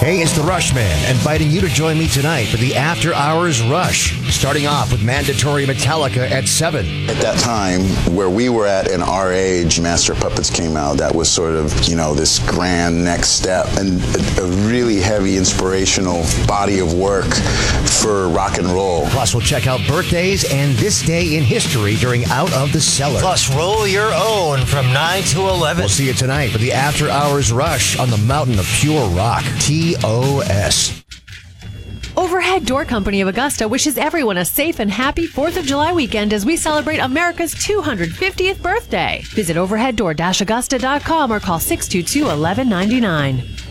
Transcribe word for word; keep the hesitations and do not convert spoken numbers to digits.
Hey, it's the Rush Man, inviting you to join me tonight for the After Hours Rush, starting off with mandatory Metallica at seven. At that time, where we were at in our age, Master of Puppets came out. That was sort of, you know, this grand next step and a, a really heavy inspirational body of work for rock and roll. Plus, we'll check out birthdays and this day in history during Out of the Cellar. Plus, roll your own from nine to eleven. We'll see you tonight for the After Hours Rush on the mountain of pure rock. T O S. Overhead Door Company of Augusta wishes everyone a safe and happy fourth of July weekend as we celebrate America's two hundred fiftieth birthday. Visit overhead door dash augusta dot com or call six two two, one one nine nine.